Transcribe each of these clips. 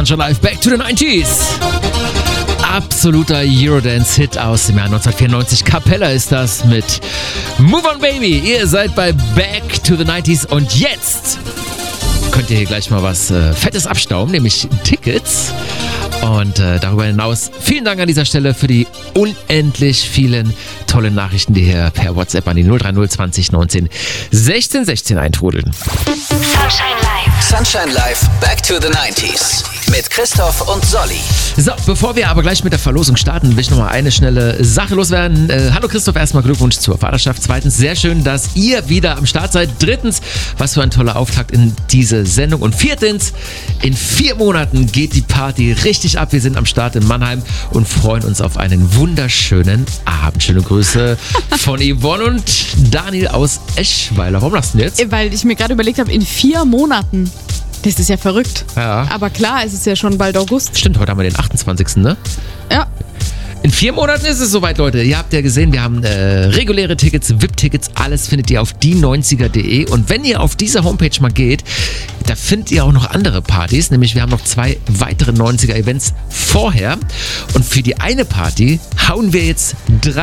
Sunshine Live, Back to the 90s. Absoluter Eurodance-Hit aus dem Jahr 1994. Capella ist das mit Move On Baby. Ihr seid bei Back to the 90s und jetzt könnt ihr hier gleich mal was Fettes abstauben, nämlich Tickets. Und darüber hinaus vielen Dank an dieser Stelle für die unendlich vielen tollen Nachrichten, die hier per WhatsApp an die 030 20 19 16 16 eintrudeln. Sunshine Live. Sunshine Live, Back to the 90s. Mit Christoph und Solly. So, bevor wir aber gleich mit der Verlosung starten, will ich nochmal eine schnelle Sache loswerden. Hallo Christoph, erstmal Glückwunsch zur Vaterschaft. Zweitens, sehr schön, dass ihr wieder am Start seid. Drittens, was für ein toller Auftakt in diese Sendung. Und viertens, in 4 Monaten geht die Party richtig ab. Wir sind am Start in Mannheim und freuen uns auf einen wunderschönen Abend. Schöne Grüße von Yvonne und Daniel aus Eschweiler. Warum lachst du denn jetzt? Weil ich mir gerade überlegt habe, in 4 Monaten. Das ist ja verrückt. Ja. Aber klar, es ist ja schon bald August. Stimmt, heute haben wir den 28. ne? Ja. In 4 Monaten ist es soweit, Leute. Ihr habt ja gesehen, wir haben reguläre Tickets, VIP-Tickets, alles findet ihr auf die90er.de. Und wenn ihr auf diese Homepage mal geht, da findet ihr auch noch andere Partys. Nämlich wir haben noch 2 weitere 90er-Events vorher. Und für die eine Party hauen wir jetzt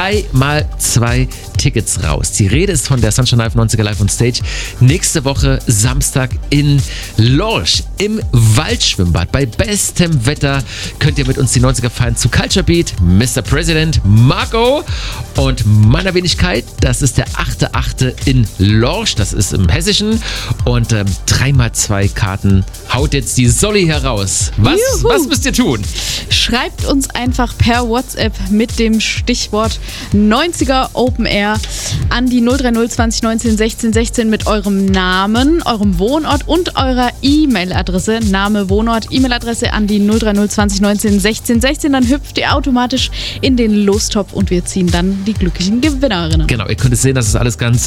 3x2 Tickets raus. Die Rede ist von der Sunshine Live 90er Live on Stage. Nächste Woche Samstag in Lorsch im Waldschwimmbad. Bei bestem Wetter könnt ihr mit uns die 90er feiern zu Culture Beat, Mr. President, Marco und meiner Wenigkeit. Das ist der 8.8. in Lorsch. Das ist im Hessischen. Und 3x2 Karten haut jetzt die Solly heraus. Was müsst ihr tun? Schreibt uns einfach per WhatsApp mit dem Stichwort 90er Open Air an die 030 20 19 16 16 mit eurem Namen, eurem Wohnort und eurer E-Mail-Adresse. Name, Wohnort, E-Mail-Adresse an die 030 20 19 16 16. Dann hüpft ihr automatisch in den Lostopf und wir ziehen dann die glücklichen Gewinnerinnen. Genau, ihr könnt es sehen, dass es alles ganz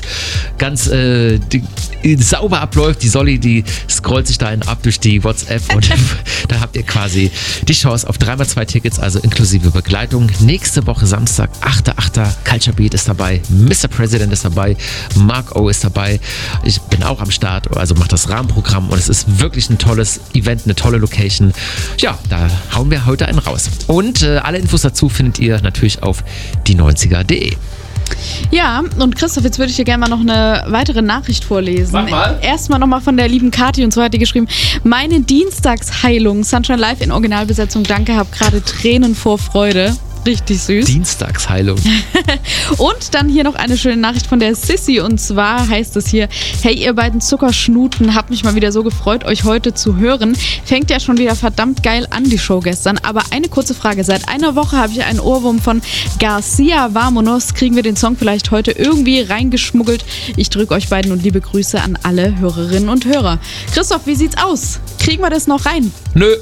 sauber abläuft. Die Solly, die scrollt sich dahin ab durch die WhatsApp und da habt ihr quasi die Chance auf 3x2 Tickets, also inklusive Begleitung. Nächste Woche Samstag, 8.8. Culture Beat ist dabei, Mr. President ist dabei, Mark O ist dabei. Ich bin auch am Start, also mache das Rahmenprogramm und es ist wirklich ein tolles Event, eine tolle Location. Ja, da hauen wir heute einen raus. Und alle Infos dazu findet ihr natürlich auf die90er.de. Ja, und Christoph, jetzt würde ich dir gerne mal noch eine weitere Nachricht vorlesen. Mach mal. Erstmal nochmal von der lieben Kathi, und zwar hat die geschrieben: Meine Dienstagsheilung, Sunshine Live in Originalbesetzung, danke, hab gerade Tränen vor Freude. Richtig süß. Dienstagsheilung. Und dann hier noch eine schöne Nachricht von der Sissy, und zwar heißt es hier: Hey ihr beiden Zuckerschnuten, hab mich mal wieder so gefreut, euch heute zu hören. Fängt ja schon wieder verdammt geil an, die Show gestern. Aber eine kurze Frage: Seit einer Woche habe ich einen Ohrwurm von Garcia Vamonos. Kriegen wir den Song vielleicht heute irgendwie reingeschmuggelt? Ich drücke euch beiden und liebe Grüße an alle Hörerinnen und Hörer. Christoph, wie sieht's aus? Kriegen wir das noch rein? Nö.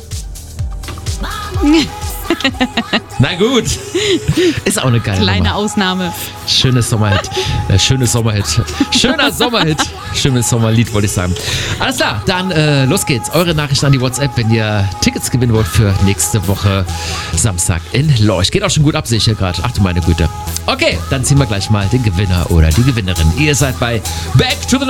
Na gut. Ist auch eine geile Kleine Nummer. Ausnahme. Schönes Sommerhit. Schöner Sommerhit. Schönes Sommerlied, wollte ich sagen. Alles klar, dann los geht's. Eure Nachrichten an die WhatsApp, wenn ihr Tickets gewinnen wollt für nächste Woche Samstag in Lorsch. Geht auch schon gut ab, sehe ich hier gerade. Ach du meine Güte. Okay, dann ziehen wir gleich mal den Gewinner oder die Gewinnerin. Ihr seid bei Back to the